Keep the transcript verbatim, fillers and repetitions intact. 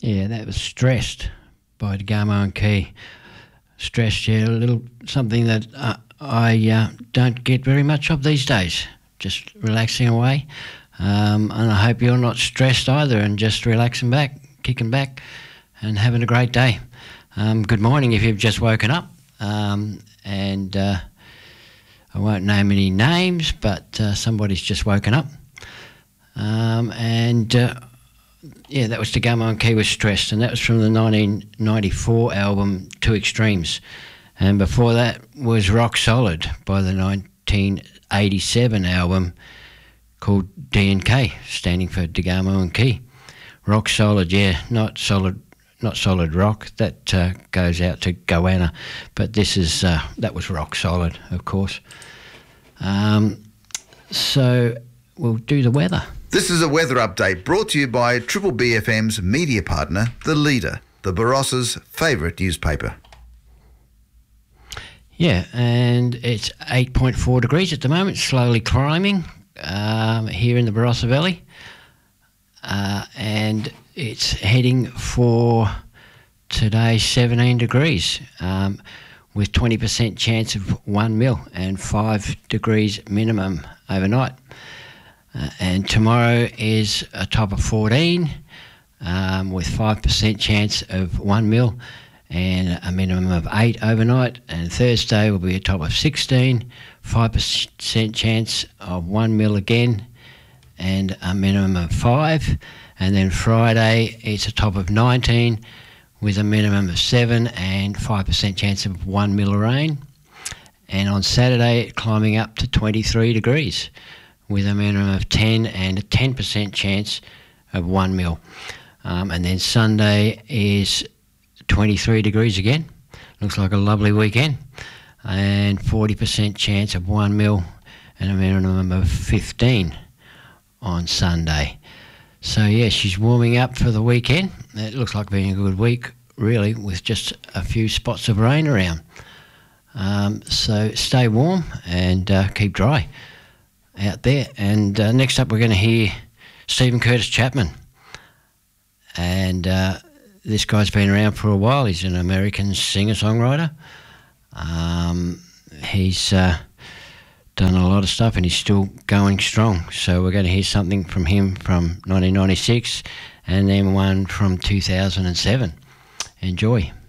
Yeah, that was Stressed by Degamo and Key. Stressed, yeah, a little something that uh, I uh, don't get very much of these days. Just relaxing away. Um, and I hope you're not stressed either and just relaxing back, kicking back and having a great day. Um, good morning if you've just woken up. Um, and uh, I won't name any names, but uh, somebody's just woken up. Um, and... Uh, Yeah, that was Degamo and Key with Stressed, and that was from the nineteen ninety-four album Two Extremes. And before that was Rock Solid by the nineteen eighty-seven album called D and K, standing for Degamo and Key. Rock Solid, yeah, not solid, not solid rock. That uh, goes out to Goanna, but this is uh, that was Rock Solid, of course. Um, so we'll do the weather. This is a weather update brought to you by Triple B F M's media partner, The Leader, the Barossa's favourite newspaper. Yeah, and it's eight point four degrees at the moment, slowly climbing um, here in the Barossa Valley. Uh, and it's heading for today seventeen degrees um, with twenty percent chance of one mil and five degrees minimum overnight. Uh, and tomorrow is a top of fourteen um, with five percent chance of one mil and a minimum of eight overnight. And Thursday will be a top of sixteen, five percent chance of one mil again and a minimum of five. And then Friday it's a top of nineteen with a minimum of seven and five percent chance of one mil of rain. And on Saturday climbing up to twenty-three degrees. With a minimum of ten and a ten percent chance of one mil. Um, and then Sunday is twenty-three degrees again. Looks like a lovely weekend. And forty percent chance of one mil and a minimum of fifteen on Sunday. So, yeah, she's warming up for the weekend. It looks like being a good week, really, with just a few spots of rain around. Um, so stay warm and uh, keep dry out there. And uh, next up we're going to hear Stephen Curtis Chapman, and uh, this guy's been around for a while. He's an American singer-songwriter. Um, he's uh, done a lot of stuff and he's still going strong, so we're going to hear something from him from nineteen ninety-six and then one from two thousand seven. Enjoy.